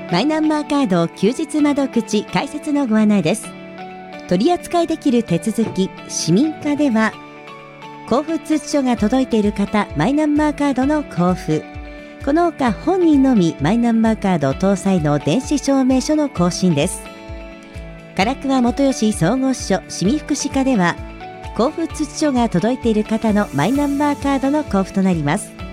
マイナンバーカード休日窓口開設のご案内です。取り扱いできる手続き市民課では、交付通知書が届いている方、マイナンバーカードの交付、この他本人のみマイナンバーカード搭載の電子証明書の更新です。唐桑元吉総合支所市民福祉課では、交付通知書が届いている方のマイナンバーカードの交付となります。